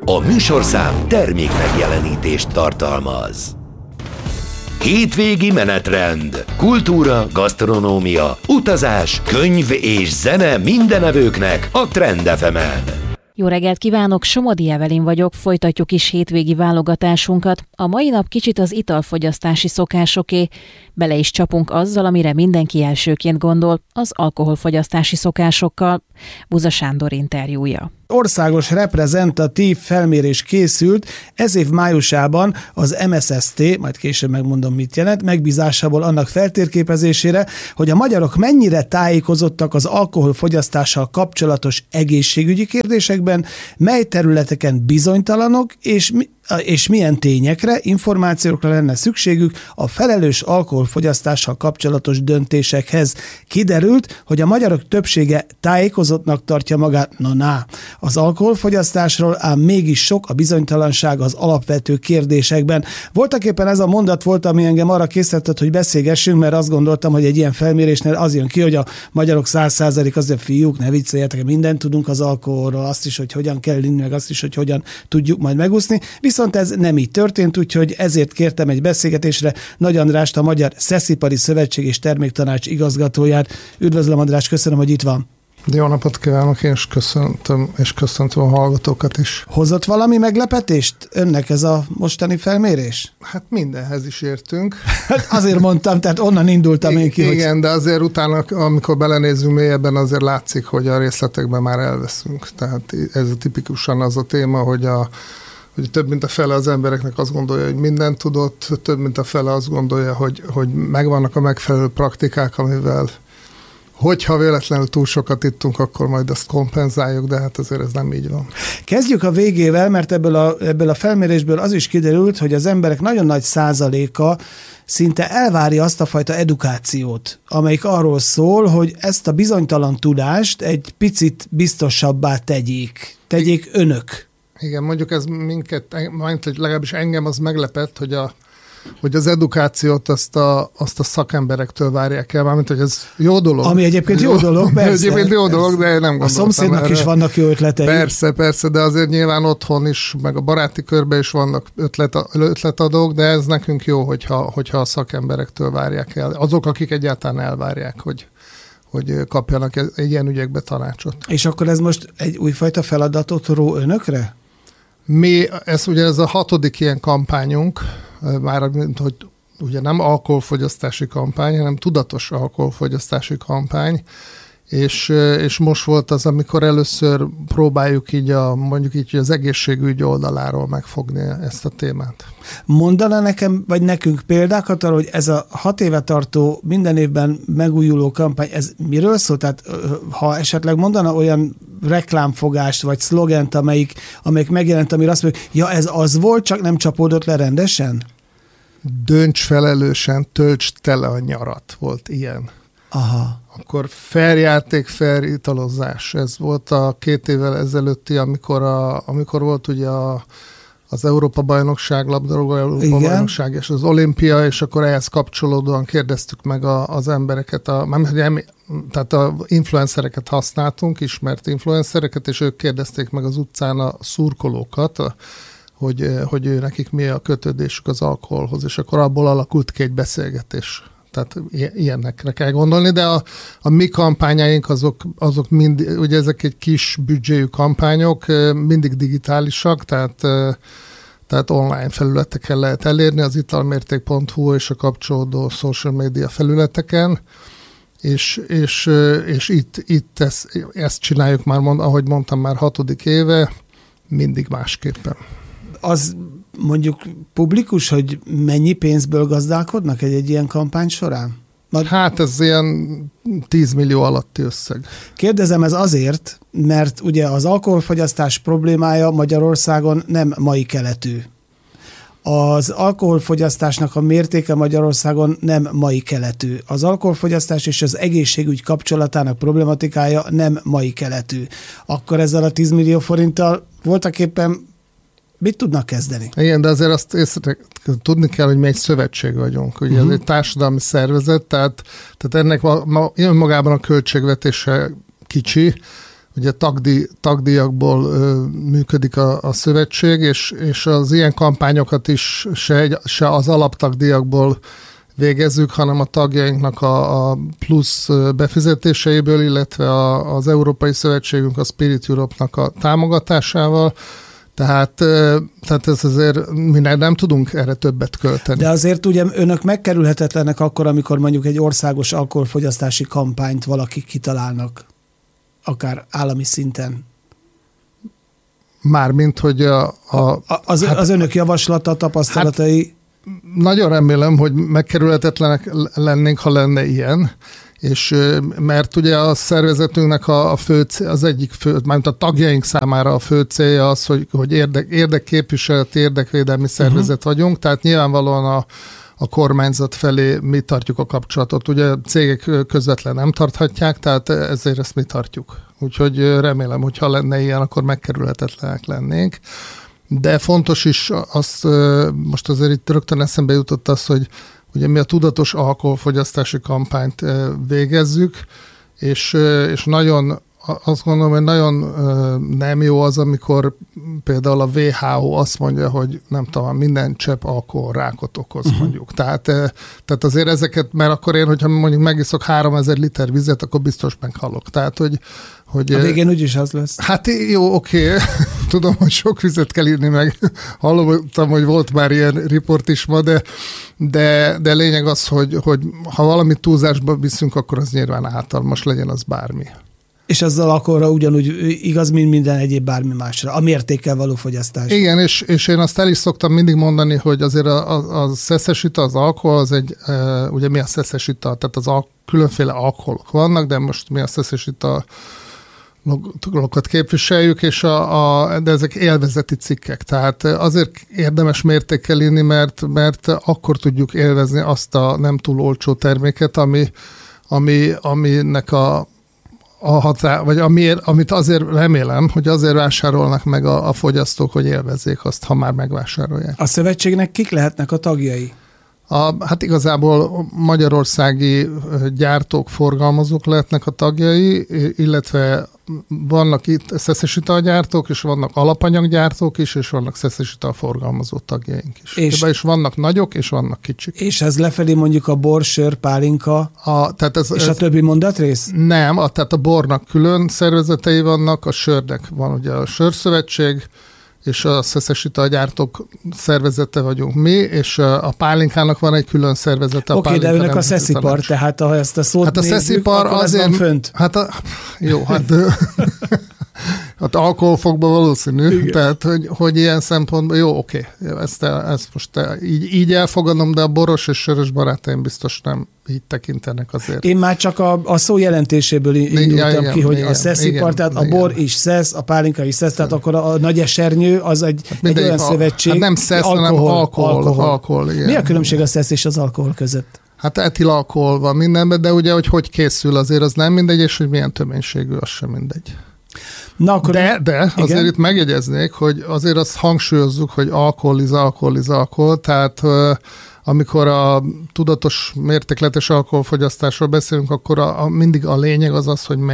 A műsorszám termék megjelenítést tartalmaz. Hétvégi menetrend, kultúra, gasztronómia, utazás, könyv és zene mindenevőknek a Trend FM-en. Jó reggelt kívánok, Somodi Evelin vagyok, folytatjuk is hétvégi válogatásunkat. A mai nap kicsit az italfogyasztási szokásoké, bele is csapunk azzal, amire mindenki elsőként gondol, az alkoholfogyasztási szokásokkal. Buza Sándor interjúja. Országos reprezentatív felmérés készült ez év májusában az MSST, majd később megmondom mit jelent, megbízásából annak feltérképezésére, hogy a magyarok mennyire tájékozottak az alkoholfogyasztással kapcsolatos egészségügyi kérdésekben, mely területeken bizonytalanok, és milyen tényekre, információkra lenne szükségük a felelős alkoholfogyasztással kapcsolatos döntésekhez. Kiderült, hogy a magyarok többsége tájékozottnak tartja magát, az alkoholfogyasztásról, ám mégis sok a bizonytalanság az alapvető kérdésekben. Voltaképpen ez a mondat volt, ami engem arra készített, hogy beszélgessünk, mert azt gondoltam, hogy egy ilyen felmérésnél az jön ki, hogy a magyarok 100% azért fiúk, ne vicceljetek, mindent tudunk az alkoholról, azt is, hogy hogyan kell inni, meg azt is, hogy hogyan tudjuk majd megúszni. Viszont ez nem így történt, úgyhogy ezért kértem egy beszélgetésre Nagy Andrást, a Magyar Szeszipari Szövetség és Terméktanács igazgatóját. Üdvözlöm, András, köszönöm, hogy itt van. Jó napot kívánok, én is köszöntöm a hallgatókat is. Hozott valami meglepetést önnek ez a mostani felmérés? Hát mindenhez is értünk. Azért mondtam, tehát onnan indultam én ki. Igen, de azért utána, amikor belenézünk mélyebben, azért látszik, hogy a részletekben már elveszünk. Tehát ez tipikusan az a téma, hogy több mint a fele az embereknek azt gondolja, hogy mindent tudott, több mint a fele azt gondolja, hogy megvannak a megfelelő praktikák, amivel hogyha véletlenül túl sokat ittunk, akkor majd azt kompenzáljuk, de hát azért ez nem így van. Kezdjük a végével, mert ebből a felmérésből az is kiderült, hogy az emberek nagyon nagy százaléka szinte elvárja azt a fajta edukációt, amelyik arról szól, hogy ezt a bizonytalan tudást egy picit biztosabbá tegyék önök. Igen, mondjuk ez legalábbis engem az meglepett, hogy az edukációt azt a szakemberektől várják el, mármint, hogy ez jó dolog. Ami egyébként jó dolog, persze. Egyébként jó dolog, de nem gondoltam. A szomszédnak is vannak jó ötletei. Persze, de azért nyilván otthon is, meg a baráti körben is vannak ötletadók, de ez nekünk jó, hogyha a szakemberektől várják el. Azok, akik egyáltalán elvárják, hogy kapjanak egy ilyen ügyekbe tanácsot. És akkor ez most egy újfajta feladatot ró önökre? Ez a 6. ilyen kampányunk, már hogy ugye nem alkoholfogyasztási kampány, hanem tudatos alkoholfogyasztási kampány, és most volt az, amikor először próbáljuk mondjuk így az egészségügy oldaláról megfogni ezt a témát. Mondaná nekem, vagy nekünk példákat arra, hogy ez a 6 éve tartó, minden évben megújuló kampány, ez miről szól? Tehát ha esetleg mondana olyan reklámfogást, vagy szlogent, amelyik megjelent, amire azt mondjuk, ja, ez az volt, csak nem csapódott le rendesen? Dönts felelősen, töltsd tele a nyarat, volt ilyen. Aha. Akkor fair játék, fair italozás. Ez volt a 2 évvel ezelőtti, amikor volt ugye az Európa-bajnokság, labdarúgó Európa-bajnokság és az olimpia, és akkor ehhez kapcsolódóan kérdeztük meg az embereket, tehát a influencereket használtunk, ismert influencereket, és ők kérdezték meg az utcán a szurkolókat, hogy nekik mi a kötődésük az alkoholhoz, és akkor abból alakult ki egy beszélgetés. Tehát ilyenekre kell gondolni, de a mi kampányaink azok mind, ugye ezek egy kis büdzséjű kampányok, mindig digitálisak, tehát online felületeken lehet elérni, az italmérték.hu és a kapcsolódó social media felületeken, és itt ezt csináljuk már, ahogy mondtam, már 6. éve, mindig másképpen. Az mondjuk publikus, hogy mennyi pénzből gazdálkodnak egy ilyen kampány során? Hát ez ilyen 10 millió alatti összeg. Kérdezem ez azért, mert ugye az alkoholfogyasztás problémája Magyarországon nem mai keletű. Az alkoholfogyasztásnak a mértéke Magyarországon nem mai keletű. Az alkoholfogyasztás és az egészségügy kapcsolatának problematikája nem mai keletű. Akkor ezzel a 10 millió forinttal voltaképpen mit tudnak kezdeni? Igen, de azért azt tudni kell, hogy mi egy szövetség vagyunk. Ugye ez egy társadalmi szervezet, tehát ennek önmagában a költségvetése kicsi, ugye tagdíjakból működik a szövetség, és az ilyen kampányokat is se az alaptagdíjakból végezzük, hanem a tagjainknak a plusz befizetéseiből, illetve az Európai Szövetségünk, a Spirit Europe-nak a támogatásával. Tehát ez azért mi nem tudunk erre többet költeni. De azért ugye önök megkerülhetetlenek akkor, amikor mondjuk egy országos alkoholfogyasztási kampányt valakik kitalálnak, akár állami szinten. Mármint, hogy az önök javaslata, tapasztalatai... Hát, nagyon remélem, hogy megkerülhetetlenek lennénk, ha lenne ilyen, és mert ugye a szervezetünknek a fő cél, az egyik fő, mármint a tagjaink számára a fő célja az, hogy érdekképviseleti, érdekvédelmi szervezet vagyunk, tehát nyilvánvalóan a kormányzat felé mi tartjuk a kapcsolatot. Ugye cégek közvetlen nem tarthatják, tehát ezért ezt mi tartjuk. Úgyhogy remélem, hogy ha lenne ilyen, akkor megkerülhetetlenek lennénk. De fontos is azt, most azért itt rögtön eszembe jutott az, hogy ugye mi a tudatos alkoholfogyasztási kampányt végezzük, és nagyon, azt gondolom, hogy nagyon nem jó az, amikor például a WHO azt mondja, hogy nem tudom, minden csepp alkohol rákot okoz, mondjuk. Tehát azért ezeket, mert akkor én, hogyha mondjuk megiszok 3000 liter vizet, akkor biztos meghalok. Tehát, hogy a végén úgyis az lesz. Hát jó, oké. Tudom, hogy sok vizet kell írni, meg hallottam, hogy volt már ilyen riport is ma, de lényeg az, hogy ha valamit túlzásba viszünk, akkor az nyilván általmas, legyen az bármi. És azzal akkorra ugyanúgy igaz, mint minden egyéb bármi másra. A mértékkel való fogyasztás. Igen, és én azt el is szoktam mindig mondani, hogy azért a szeszes ital, az alkohol, az egy, ugye mi a szeszes ital? Tehát különféle alkoholok vannak, de most mi a szeszes ital lokat képviseljük, de ezek élvezeti cikkek. Tehát azért érdemes mértékkel inni, mert akkor tudjuk élvezni azt a nem túl olcsó terméket, aminek vagy amit azért remélem, hogy azért vásárolnak meg a fogyasztók, hogy élvezzék azt, ha már megvásárolják. A szövetségnek kik lehetnek a tagjai? Hát igazából magyarországi gyártók, forgalmazók lehetnek a tagjai, illetve vannak itt szeszes italgyártók, és vannak alapanyaggyártók is, és vannak szeszes ital forgalmazó tagjaink is. És vannak nagyok, és vannak kicsik. És ez lefelé mondjuk a bor, sör, pálinka, és a többi mondatrész? Nem, tehát a bornak külön szervezetei vannak, a sörnek van ugye a Sörszövetség, és a szeszes italgyártók szervezete vagyunk mi, és a pálinkának van egy külön szervezete. Oké, de önök a szeszipar, tehát ha ezt a szót nézzük, akkor azért, ez van fönt. Hát alkoholfokban valószínű, igen. Tehát hogy ilyen szempontból, jó, oké, ezt most így elfogadom, de a boros és sörös barátaim biztos nem így tekintenek azért. Én már csak a szó jelentéséből indultam ki, hogy a szeszipar, tehát a bor is szesz, a pálinka is szesz, tehát akkor a nagy esernyő az egy olyan szövetség. Hát nem szesz, hanem alkohol. Mi a különbség a szesz és az alkohol között? Hát etilalkohol van mindenben, de ugye, hogy készül azért, az nem mindegy, és hogy milyen töménységű, az sem mindegy. Na, akkor de azért itt megjegyeznék, hogy azért azt hangsúlyozzuk, hogy alkohol, tehát amikor a tudatos mértékletes alkoholfogyasztásról beszélünk, akkor mindig a lényeg az, hogy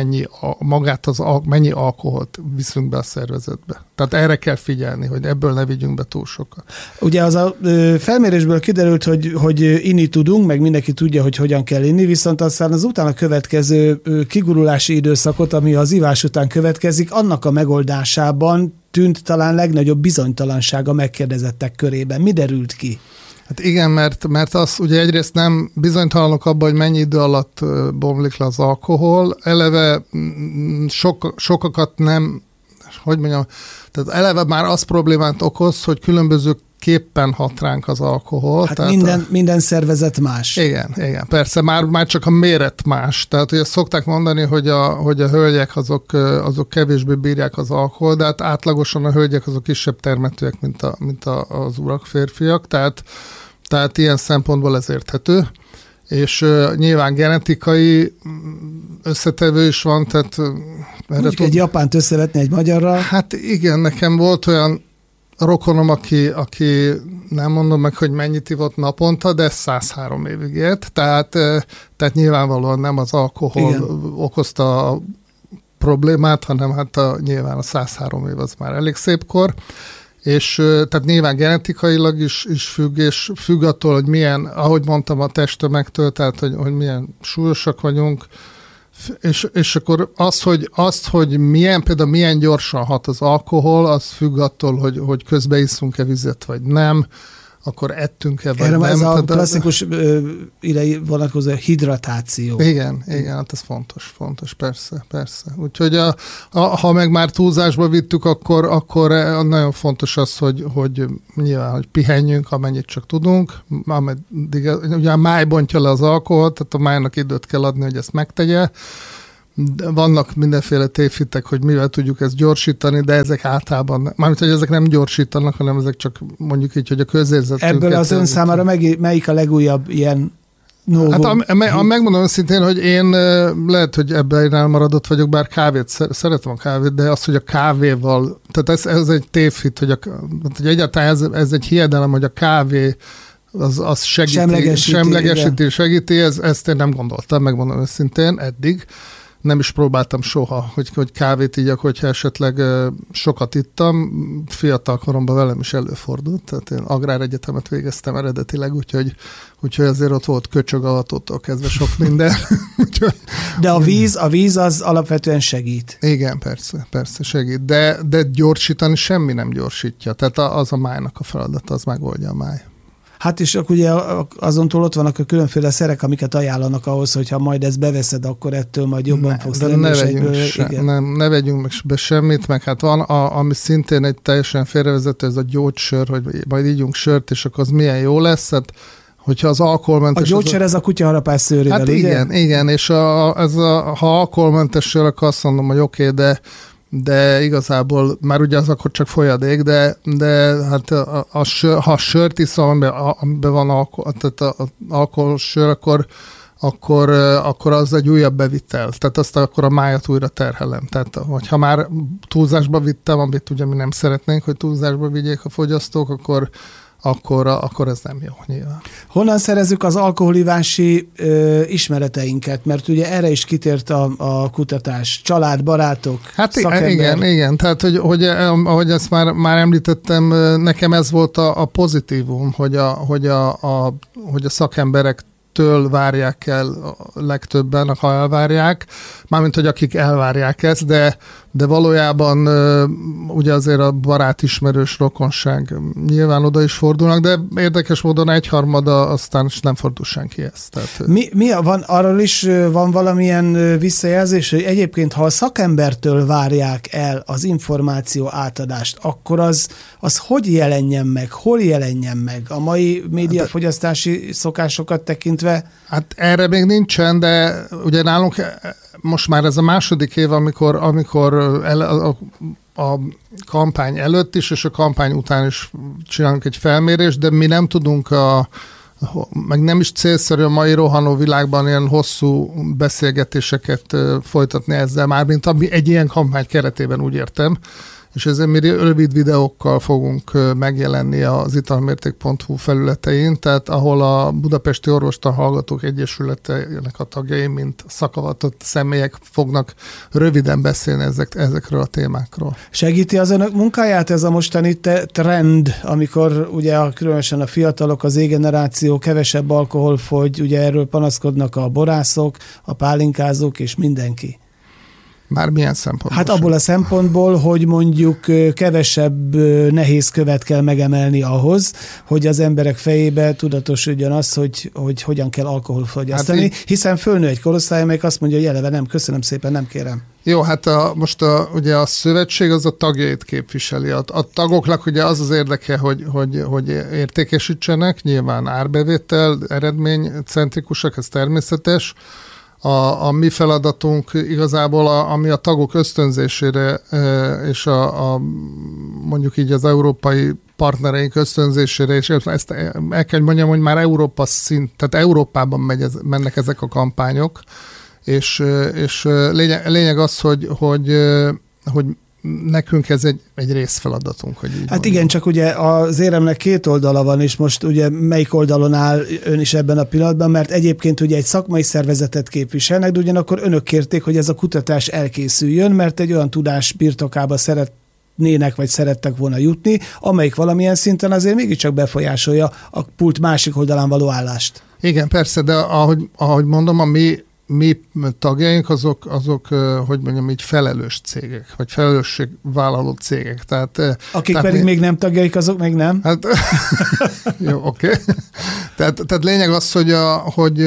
mennyi alkoholt viszünk be a szervezetbe. Tehát erre kell figyelni, hogy ebből ne vigyünk be túl sokat. Ugye az a felmérésből kiderült, hogy inni tudunk, meg mindenki tudja, hogy hogyan kell inni, viszont aztán az utána következő kigurulási időszakot, ami az ivás után következik, annak a megoldásában tűnt talán legnagyobb bizonytalanság a megkérdezettek körében. Mi derült ki? Hát igen, mert az ugye egyrészt nem bizonytalanok abban, hogy mennyi idő alatt bomlik le az alkohol. Eleve sokakat nem, hogy mondjam, tehát eleve már az problémát okoz, hogy különbözőképpen hat ránk az alkohol. Hát tehát minden szervezet más. Igen, persze, már csak a méret más. Tehát ugye szokták mondani, hogy a hölgyek azok kevésbé bírják az alkohol, de hát átlagosan a hölgyek azok kisebb termetőek, mint az urak, férfiak, tehát ilyen szempontból ez érthető. És nyilván genetikai összetevő is van, tehát... Mondjuk egy japánt összevetni egy magyarral. Hát igen, nekem volt olyan rokonom, aki nem mondom meg, hogy mennyit ivott naponta, de 103 évig élt, tehát nyilvánvalóan nem az alkohol okozta problémát, hanem hát nyilván a 103 év az már elég szép kor, és tehát nyilván genetikailag is függ, és függ attól, hogy milyen, ahogy mondtam, a testtömegtől, tehát hogy milyen súlyosak vagyunk, és akkor hogy például milyen gyorsan hat az alkohol, az függ attól, hogy közbe iszunk-e vizet, vagy nem, akkor ettünk-e, vagy nem. Ez a klasszikus idei vonatkozó hidratáció. Igen, hát ez fontos, persze. Úgyhogy ha meg már túlzásba vittük, akkor nagyon fontos az, hogy nyilván, hogy pihenjünk, amennyit csak tudunk, ameddig, ugye a máj bontja le az alkoholt, tehát a májnak időt kell adni, hogy ezt megtegye. De vannak mindenféle tévhitek, hogy mivel tudjuk ezt gyorsítani, de ezek általában, mármint, hogy ezek nem gyorsítanak, hanem ezek csak mondjuk így, hogy a közérzetünket... Ebből az ön számára melyik a legújabb ilyen novum? Hát megmondom őszintén, hogy én lehet, hogy ebben elmaradott vagyok, bár szeretem a kávét, de az, hogy a kávéval, tehát ez egy tévhit, hogy egyáltalán ez egy hiedelem, hogy a kávé az semlegesíti, segíti, ezt én nem gondoltam, megmondom őszintén, eddig. Nem is próbáltam soha, hogy kávét igyak, hogyha esetleg sokat ittam. Fiatal koromban velem is előfordult, tehát én agráregyetemet végeztem eredetileg, úgyhogy azért ott volt köcsögavatótól kezdve sok minden. De a víz az alapvetően segít. Igen, persze segít, de gyorsítani semmi nem gyorsítja. Tehát az a májnak a feladata, az megoldja a máj. Hát és akkor ugye azon túl ott vannak a különféle szerek, amiket ajánlanak ahhoz, hogyha majd ezt beveszed, akkor ettől majd jobban fogsz lenni. Ne vegyünk be semmit, meg hát van, ami szintén egy teljesen félrevezető, ez a gyógysör, hogy majd ígyunk sört, és akkor az milyen jó lesz, hát hogyha az alkoholmentes... A gyógysör ez a kutyaharapás szőrével, hát ugye? Igen, és ha alkoholmentes sör, akkor azt mondom, hogy oké, de igazából már ugye az akkor csak folyadék, de hát ha sört iszom, amiben van alkoholsör, akkor az egy újabb bevitel. Tehát azt akkor a májat újra terhelem. Tehát hogyha már túlzásba vittem, amit ugye mi nem szeretnénk, hogy túlzásba vigyék a fogyasztók, akkor ez nem jó nyilván. Honnan szerezzük az alkoholivási ismereteinket? Mert ugye erre is kitért a kutatás. Család, barátok, szakember. Igen. Tehát, hogy ahogy ezt már említettem, nekem ez volt a pozitívum, hogy a szakemberektől várják el legtöbben, ha elvárják, mármint, hogy akik elvárják ezt, de valójában ugye azért a barátismerős rokonság nyilván oda is fordulnak, de érdekes módon 1/3 aztán nem fordul senki ezt. Tehát, van, arról is van valamilyen visszajelzés, hogy egyébként, ha a szakembertől várják el az információ átadást, akkor az hogy jelenjen meg, hol jelenjen meg? A mai médiafogyasztási szokásokat tekintve? Hát erre még nincsen, de ugye nálunk most már ez a második év, amikor a kampány előtt is, és a kampány után is csinálunk egy felmérést, de mi nem tudunk meg nem is célszerű a mai rohanó világban ilyen hosszú beszélgetéseket folytatni ezzel, mármint egy ilyen kampány keretében, úgy értem. És ezért mi rövid videókkal fogunk megjelenni az italmérték.hu felületein, tehát ahol a Budapesti Orvostan Hallgatók Egyesületének a tagjai, mint szakavatott személyek fognak röviden beszélni ezekről a témákról. Segíti az önök munkáját ez a mostani trend, amikor ugye különösen a fiatalok, az Z-generáció kevesebb alkohol fogy, ugye erről panaszkodnak a borászok, a pálinkázók és mindenki? Már milyen szempontból? Hát abból a szempontból, hogy mondjuk kevesebb nehéz követ kell megemelni ahhoz, hogy az emberek fejébe tudatosodjon az, hogy hogyan kell alkoholfogyasztani, hát hiszen fölnő egy korosztály, amelyik azt mondja, hogy eleve nem, köszönöm szépen, nem kérem. Jó, hát most ugye a szövetség az a tagjait képviseli. A tagoknak ugye az érdeke, hogy értékesítsenek, nyilván árbevétel, eredménycentrikusak, ez természetes. A mi feladatunk igazából, ami a tagok ösztönzésére és mondjuk így az európai partnereink ösztönzésére, és ezt el kell mondjam, hogy már Európa tehát Európában mennek ezek a kampányok, és lényeg az, hogy nekünk ez egy részfeladatunk, hogy így Hát igen, csak ugye az éremnek két oldala van, és most ugye melyik oldalon áll ön is ebben a pillanatban, mert egyébként ugye egy szakmai szervezetet képviselnek, de ugyanakkor önök kérték, hogy ez a kutatás elkészüljön, mert egy olyan tudás birtokába szeretnének, vagy szerettek volna jutni, amelyik valamilyen szinten azért mégiscsak befolyásolja a pult másik oldalán való állást. Igen, persze, de ahogy mondom, a mi tagjaink azok, hogy mondjam, így felelős cégek, vagy felelősségvállaló cégek. Akik pedig még nem tagjaik, azok meg nem? Hát, jó, oké. Tehát lényeg az, hogy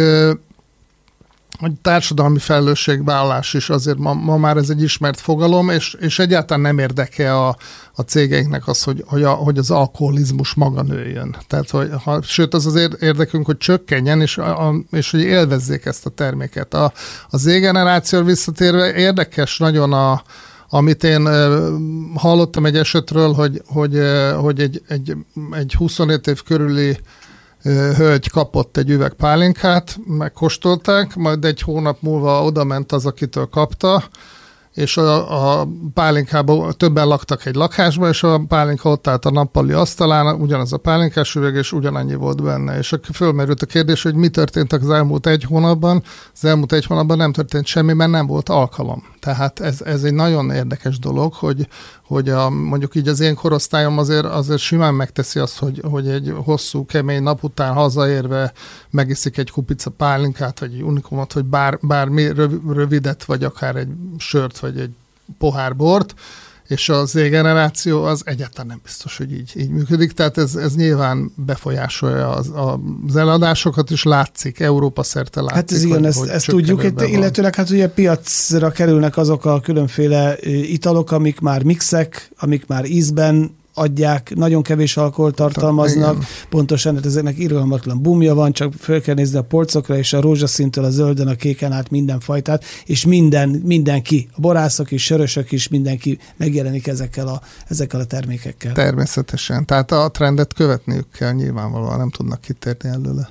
társadalmi felelősségvállalás is azért ma már ez egy ismert fogalom, és egyáltalán nem érdeke a cégeinknek az, hogy az alkoholizmus maga nőjön. Tehát, sőt, az érdekünk, hogy csökkenjen, és hogy élvezzék ezt a terméket. A Z-generáció visszatérve érdekes nagyon amit én hallottam egy esetről, hogy egy 25 év körüli hölgy kapott egy üveg pálinkát, megkóstolták, majd egy hónap múlva odament az, akitől kapta, és a pálinkában többen laktak egy lakásban, és a pálinka ott állt a nappali asztalán, ugyanaz a pálinkás üveg, és ugyanannyi volt benne. És fölmerült a kérdés, hogy mi történt az elmúlt egy hónapban. Az elmúlt egy hónapban nem történt semmi, mert nem volt alkalom. Tehát ez egy nagyon érdekes dolog, hogy mondjuk így az én korosztályom azért simán megteszi azt, hogy egy hosszú, kemény nap után hazaérve megiszik egy kupica pálinkát, vagy egy unikumot, hogy bármi rövidet, vagy akár egy sört, vagy egy pohár bort, és az Z-generáció az egyáltalán nem biztos, hogy így működik, tehát ez nyilván befolyásolja az eladásokat, is látszik, Európa szerte látszik. Hát ez igen, ezt tudjuk, illetőleg hát ugye piacra kerülnek azok a különféle italok, amik már mixek, amik már ízben adják, nagyon kevés alkoholt tartalmaznak, igen. Pontosan, hát ezeknek irgalmatlan bumja van, csak fel kell nézni a polcokra, és a rózsaszíntől a zöldön, a kéken át minden fajtát, és mindenki, a borászok is, sörösök is, mindenki megjelenik ezekkel a termékekkel. Természetesen, tehát a trendet követniük kell, nyilvánvalóan nem tudnak kitérni előle.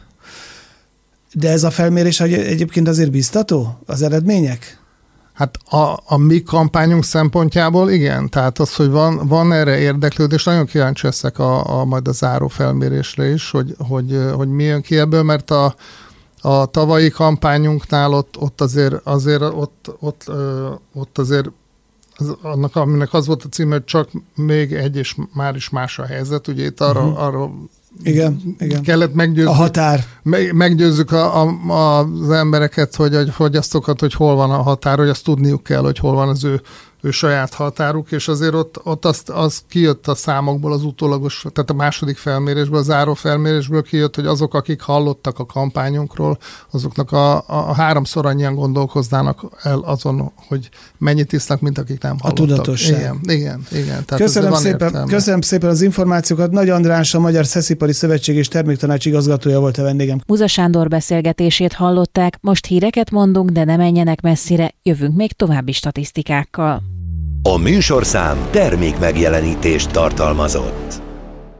De ez a felmérés egyébként azért biztató, az eredmények? Hát a mi kampányunk szempontjából igen, tehát az, hogy van erre érdeklődés, nagyon kíváncsi leszek majd a záró felmérésre is, hogy mi jön ki ebből, mert a tavalyi kampányunknál ott azért annak, aminek az volt a címe, hogy csak még egy, és már is más a helyzet, ugye itt arra igen. kellett meggyőzni. A határ. Meggyőzzük az embereket, hogy a fogyasztókat, hogy hol van a határ, hogy azt tudniuk kell, hogy hol van az ő saját határuk, és azért ott az kijött a számokból az utólagos, tehát a második felmérésből, a záró felmérésből kijött, hogy azok, akik hallottak a kampányunkról, azoknak a 3-szor annyian gondolkoznának el azon, hogy mennyit isznak, mint akik nem hallottak. A tudatosság. Igen. Köszönöm szépen az információkat. Nagy András, a Magyar Szeszipari Szövetség és Terméktanács igazgatója volt a vendégem. Muza Sándor beszélgetését hallották, most híreket mondunk, de ne menjenek messzire, jövünk még további statisztikákkal. A műsorszám termékmegjelenítést tartalmazott.